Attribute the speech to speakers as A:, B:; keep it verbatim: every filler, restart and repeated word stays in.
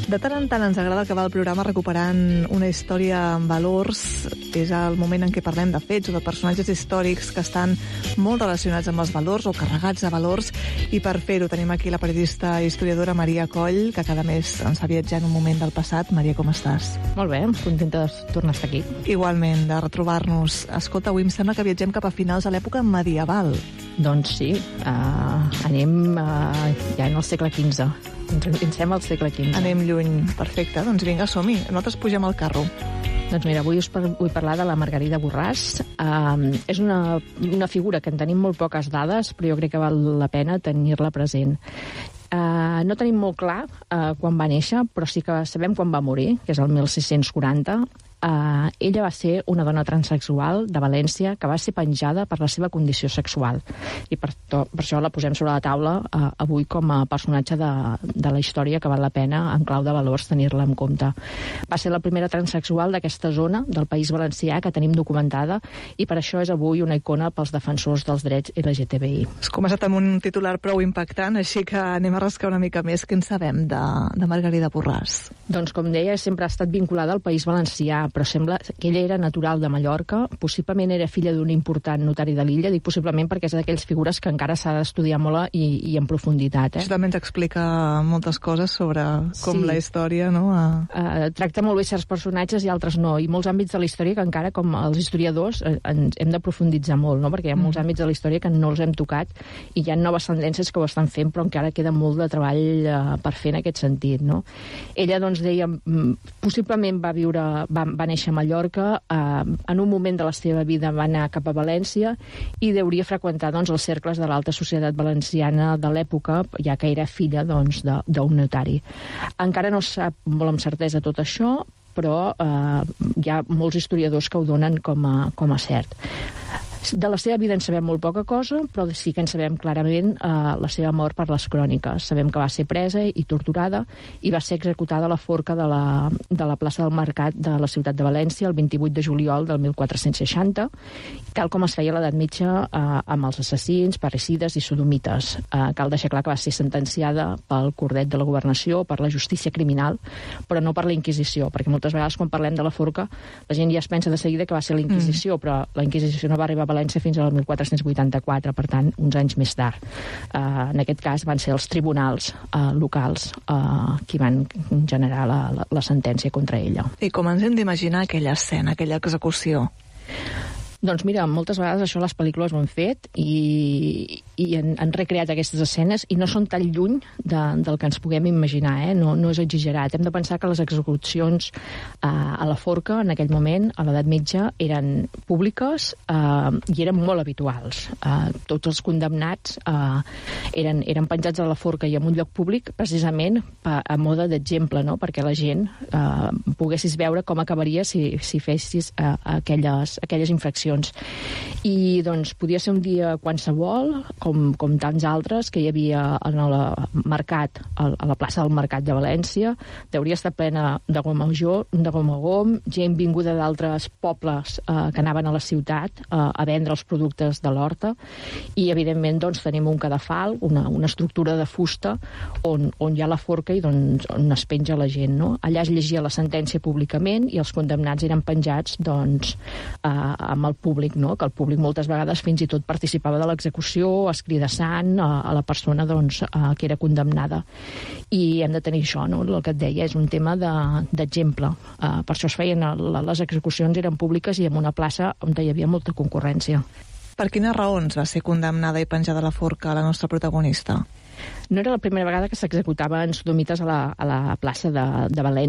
A: De tant en tant ens agrada acabar el programa recuperant una història amb valors. És el moment en què parlem de fets o de personatges històrics que estan molt relacionats amb els valors o carregats de valors, i per fer-ho tenim aquí la periodista i historiadora Maria Coll, que cada mes ens fa viatjar en un moment del passat. Maria, com estàs?
B: Molt bé, contenta de tornar a estar aquí.
A: Igualment, de retrobar-nos. Escolta, avui em sembla que viatgem cap a finals de l'època medieval.
B: Doncs sí, uh, anem uh, ja en el segle quinze. Ens endinsem al segle quinze.
A: Anem lluny. Perfecte, doncs vinga, som-hi. Nosaltres pugem al carro.
B: Doncs mira, avui us par vull parlar de la Margarida Borràs. Uh, és una, una figura que en tenim molt poques dades, però jo crec que val la pena tenir-la present. Uh, no tenim molt clar uh, quan va néixer, però sí que sabem quan va morir, que és el mil sis-cents quaranta. Uh, ella va ser una dona transsexual de València que va ser penjada per la seva condició sexual, i per, to, per això la posem sobre la taula uh, avui com a personatge de, de la història, que val la pena en clau de valors tenir-la en compte. Va ser la primera transsexual d'aquesta zona del País Valencià que tenim documentada, i per això és avui una icona pels defensors dels drets L G T B I.
A: Has començat amb un titular prou impactant, així que anem a rascar una mica més. Què en sabem de, de Margarida Borràs?
B: Doncs, com deia, sempre ha estat vinculada al País Valencià, però sembla que ella era natural de Mallorca, possiblement era filla d'un important notari de l'illa, dic possiblement perquè és d'aquelles figures que encara s'ha d'estudiar molt i, i en profunditat. Eh?
A: Això també ens explica moltes coses sobre com sí. La història, no? A...
B: Uh, tracta molt bé certs personatges i altres no, i molts àmbits de la història que encara, com els historiadors, eh, ens hem de profunditzar molt, no? Perquè hi ha molts mm. àmbits de la història que no els hem tocat i hi ha noves tendències que ho estan fent, però encara queda molt de treball uh, per fer en aquest sentit, no? Ella, doncs, deia, possiblement va viure, va, va néixer a Mallorca, eh, en un moment de la seva vida va anar cap a València i deuria freqüentar, doncs, els cercles de l'alta societat valenciana de l'època, ja que era filla, doncs, d'un notari. Encara no sap molt amb certesa tot això, però eh, hi ha molts historiadors que ho donen com a, com a cert. De la seva vida en sabem molt poca cosa, però sí que en sabem clarament eh, la seva mort per les cròniques. Sabem que va ser presa i torturada i va ser executada a la forca de la, de la plaça del Mercat de la ciutat de València el vint-i-vuit de juliol del mil quatre-cents seixanta, tal com es feia a l'edat mitja eh, amb els assassins, parricides i sodomites. Eh, cal deixar clar que va ser sentenciada pel cordet de la governació, per la justícia criminal, però no per la Inquisició, perquè moltes vegades quan parlem de la forca la gent ja es pensa de seguida que va ser la Inquisició, mm. però la Inquisició no va arribar a València fins al mil quatre-cents vuitanta-quatre, per tant, uns anys més tard. Uh, en aquest cas van ser els tribunals uh, locals uh, qui van generar la, la, la sentència contra ella.
A: I com ens hem d'imaginar aquella escena, aquella execució?
B: Doncs mira, moltes vegades això les pel·lícules ho han fet i, i han, han recreat aquestes escenes i no són tan lluny de, del que ens puguem imaginar, eh? no, no és exagerat. Hem de pensar que les execucions eh, a la forca en aquell moment, a l'edat mitja, eren públiques eh, i eren molt habituals. Eh, tots els condemnats eh, eren, eren penjats a la forca i en un lloc públic precisament a, a mode d'exemple, no? Perquè la gent eh, poguessis veure com acabaria si, si fessis eh, aquelles, aquelles infraccions. I doncs podia ser un dia qualsevol, com, com tants altres que hi havia en el mercat, a la plaça del Mercat de València. Deuria estar plena de gom a major, de gom a gom, gent vinguda d'altres pobles eh, que anaven a la ciutat eh, a vendre els productes de l'horta, i evidentment doncs tenim un cadafal, una, una estructura de fusta on, on hi ha la forca i doncs, on es penja la gent, no? Allà es llegia la sentència públicament i els condemnats eren penjats doncs eh, amb el públic, no? Que el públic moltes vegades fins i tot participava de l'execució, escridassant a, a la persona doncs, a, que era condemnada. I hem de tenir això, no? El que et deia és un tema d'exemple. De, uh, per això es feien, les execucions eren públiques i en una plaça on hi havia molta concurrència.
A: Per quines raons va ser condemnada i penjada a la forca la nostra protagonista?
B: No era la primera vegada que s'executaven sodomites a la, a la plaça de, de València.